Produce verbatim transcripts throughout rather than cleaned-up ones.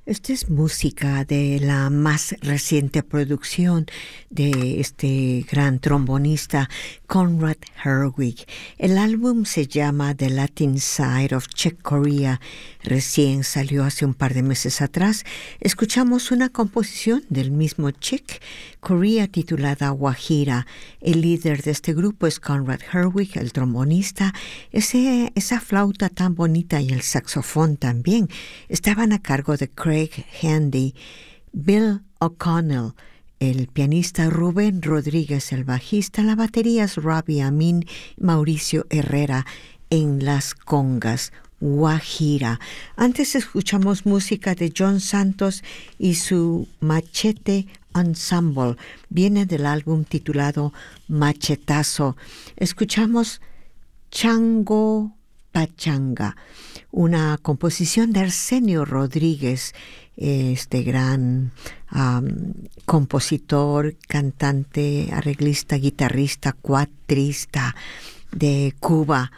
Esta es música de la más reciente producción de este gran trombonista Conrad Herwig. El álbum se llama The Latin Side of Czech Korea. Recién salió hace un par de meses atrás. Escuchamos una composición del mismo Czech Korea titulada Guajira. El líder de este grupo es Conrad Herwig, el trombonista. Ese, esa flauta tan bonita y el saxofón también estaban a cargo de Craig Handy, Bill O'Connell, el pianista Rubén Rodríguez, el bajista, la batería es Robbie Amin, Mauricio Herrera en las congas. Guajira. Antes escuchamos música de John Santos y su Machete Ensemble. Viene del álbum titulado Machetazo. Escuchamos Chango Pachanga, una composición de Arsenio Rodríguez, este gran um, compositor, cantante, arreglista, guitarrista, cuatrista de Cuba,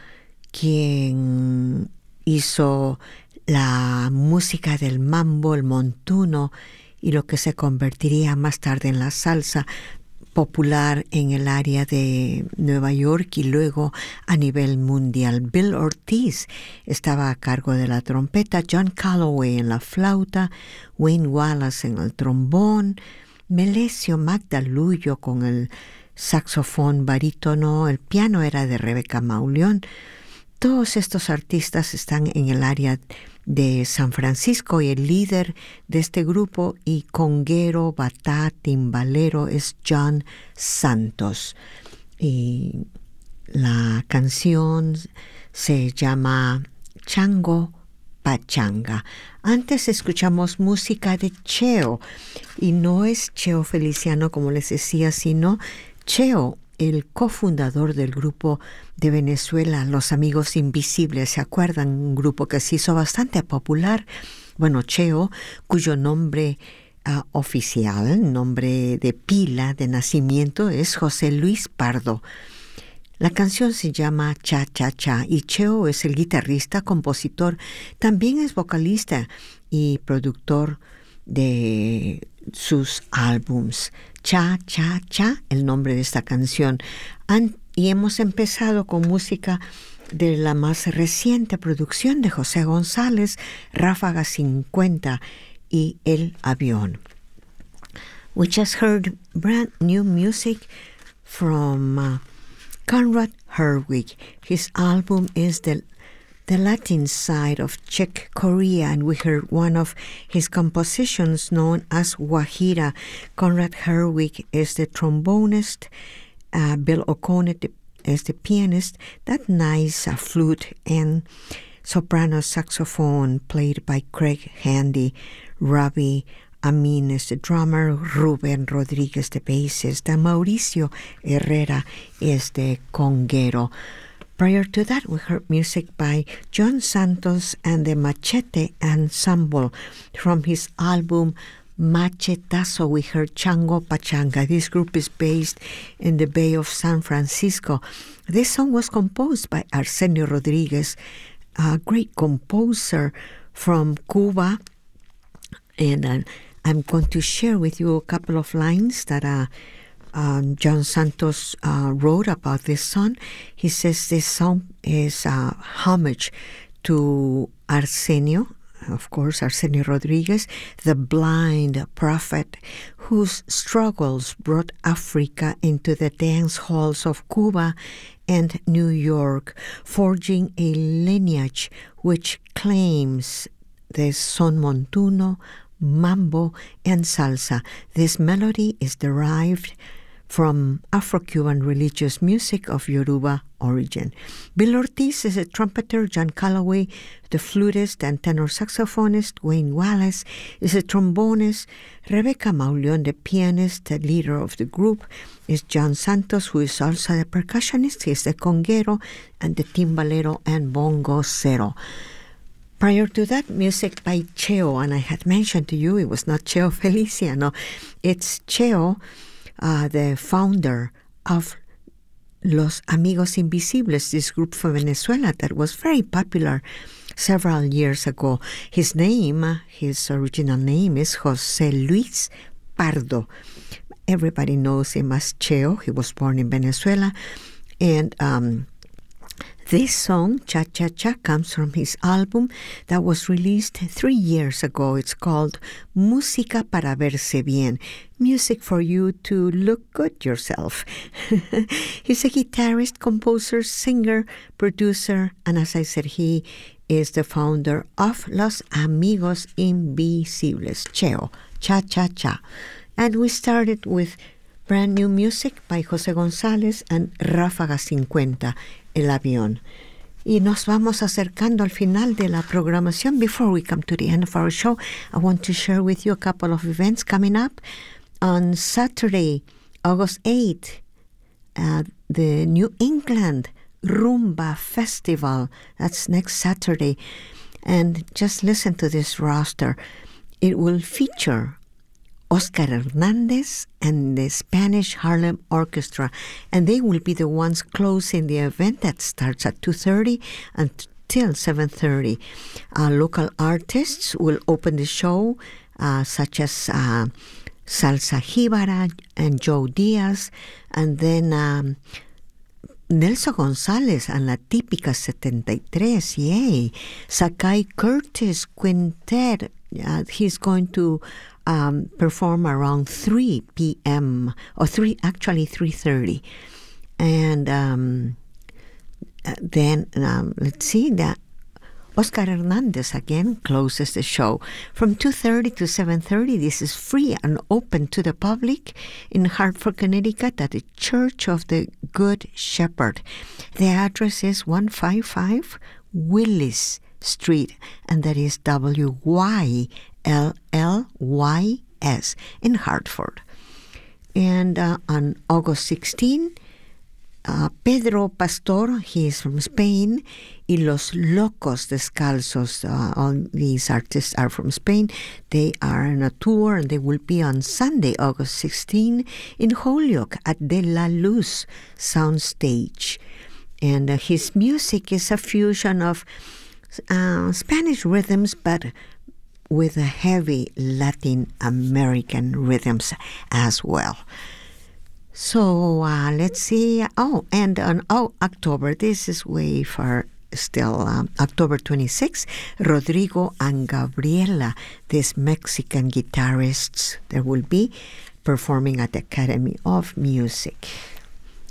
quien hizo la música del mambo, el montuno y lo que se convertiría más tarde en la salsa popular en el área de Nueva York y luego a nivel mundial. Bill Ortiz estaba a cargo de la trompeta, John Calloway en la flauta, Wayne Wallace en el trombón, Melesio Magdaluyo con el saxofón barítono, el piano era de Rebeca Mauleón. Todos estos artistas están en el área de San Francisco y el líder de este grupo y conguero, batá, timbalero es John Santos. Y la canción se llama Chango Pachanga. Antes escuchamos música de Cheo y no es Cheo Feliciano como les decía, sino Cheo, el cofundador del grupo de Venezuela, Los Amigos Invisibles. ¿Se acuerdan? Un grupo que se hizo bastante popular. Bueno, Cheo, cuyo nombre uh, oficial, nombre de pila de nacimiento es José Luis Pardo. La canción se llama Cha Cha Cha y Cheo es el guitarrista, compositor, también es vocalista y productor de sus álbums. Cha Cha Cha, el nombre de esta canción. An- y hemos empezado con música de la más reciente producción de José González, Ráfaga cincuenta y El Avión. We just heard brand new music from uh, Conrad Herwig. His album is the The Latin Side of Czech Korea, and we heard one of his compositions known as Guajira. Conrad Herwig is the trombonist, uh, Bill O'Connell is the pianist, that nice uh, flute and soprano saxophone played by Craig Handy, Robbie Amin is the drummer, Rubén Rodríguez the bassist, and Mauricio Herrera is the conguero. Prior to that, we heard music by John Santos and the Machete Ensemble. From his album Machetazo, we heard Chango Pachanga. This group is based in the Bay of San Francisco. This song was composed by Arsenio Rodríguez, a great composer from Cuba. And uh, I'm going to share with you a couple of lines that are Um, John Santos uh, wrote about this song. He says this song is a homage to Arsenio, of course, Arsenio Rodríguez, the blind prophet whose struggles brought Africa into the dance halls of Cuba and New York, forging a lineage which claims the son montuno, mambo, and salsa. This melody is derived from Afro-Cuban religious music of Yoruba origin. Bill Ortiz is a trumpeter, John Calloway, the flutist and tenor saxophonist, Wayne Wallace is a trombonist, Rebeca Mauleón, the pianist, the leader of the group, is John Santos, who is also the percussionist, he is the conguero, and the timbalero and bongocero. Prior to that, music by Cheo, and I had mentioned to you it was not Cheo Feliciano, it's Cheo, Uh, the founder of Los Amigos Invisibles, this group from Venezuela that was very popular several years ago. His name, his original name is Jose Luis Pardo. Everybody knows him as Cheo. He was born in Venezuela. And um, this song, Cha Cha Cha, comes from his album that was released three years ago. It's called Música para verse bien, music for you to look good yourself. He's a guitarist, composer, singer, producer, and as I said, he is the founder of Los Amigos Invisibles, Cheo, Cha Cha Cha. And we started with brand new music by José González and Ráfaga cincuenta, El Avión. Y nos vamos acercando al final de la programación. Before we come to the end of our show, I want to share with you a couple of events coming up. On Saturday, August eighth, uh, the New England Rumba Festival. That's next Saturday. And just listen to this roster. It will feature Oscar Hernandez and the Spanish Harlem Orchestra, and they will be the ones closing the event that starts at two thirty until seven thirty. Uh, local artists will open the show, uh, such as uh, Salsa Jíbara and Joe Diaz, and then um, Nelson González and La Típica seventy-three, yay. Sakai Curtis Quintet, uh, he's going to Um, perform around three p.m. or three, actually three thirty. And um, then, um, let's see, that Oscar Hernandez again closes the show. From two thirty to seven thirty, this is free and open to the public in Hartford, Connecticut at the Church of the Good Shepherd. The address is one fifty-five Willis Street, and that is W Y L L Y S in Hartford. And uh, on August sixteenth, uh, Pedro Pastor, he is from Spain, y Los Locos Descalzos, uh, all these artists are from Spain. They are on a tour, and they will be on Sunday, August sixteenth, in Holyoke at De La Luz Soundstage. And uh, his music is a fusion of uh, Spanish rhythms, but with a heavy Latin American rhythms as well. So uh, let's see. Oh, and on oh, October, this is way far still, um, October twenty-sixth, Rodrigo and Gabriela, these Mexican guitarists, there will be performing at the Academy of Music.